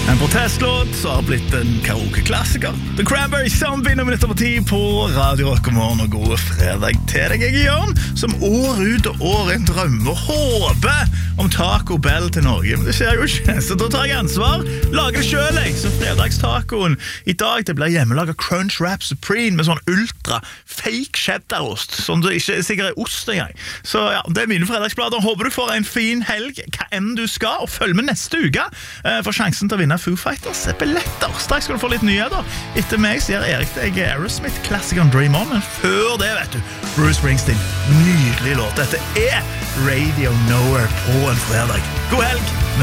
En protestlåt som har blitt en karaoke-klassiker. The Cranberries som vinner minutter på 10 på Radio Rock og morgen og gode fredag til deg, jeg Jørn, som år ut og år inn drømmer og håper om Taco Bell til Norge, men det skjer jo ikke, så da tar jeg ansvar, lager det selv jeg, så fredagstacoen i dag, det blir hjemmelaget Crunch Wrap Supreme med sånn ultra fake cheddarost, sånn det ikke sikkert er ost engang. Så ja, det er mine fredagsblader. Håper du får en fin helg, hva enn du skal, og følg med neste uke for sjansen til å vinne Foo Fighters billetter. Straks skal du få litt nyheter. Etter meg sier Erik deg Aerosmith, klassikeren Dream On, men før det vet du, Bruce Springsteen, nydelig låt. Dette er Radio Nowhere på en fredag. God helg!